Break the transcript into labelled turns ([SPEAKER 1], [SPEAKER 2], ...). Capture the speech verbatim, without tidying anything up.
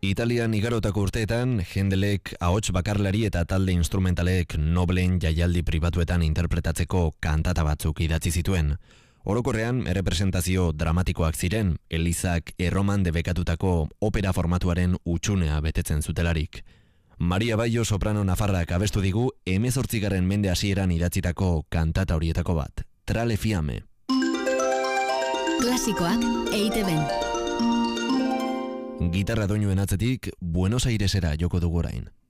[SPEAKER 1] Italian igarotako urteetan, Händelek ahots bakarlari eta talde instrumentalek Noblen jaialdi pribatuetan interpretatzeko kantata batzuk idatzi zituen. Orokorrean, errepresentazio dramatikoak ziren, Elizak erroman debekatutako opera formatuaren utxunea betetzen zutelarik. Maria Baio soprano nafarrak abestu digu hemezortzigarren mende hasieran idatzitako kantata horietako bat, Tra le fiamme.
[SPEAKER 2] Klasikoak E I T B.
[SPEAKER 1] Gitarra doinuen atzetik Buenos Airesera joko dugu orain.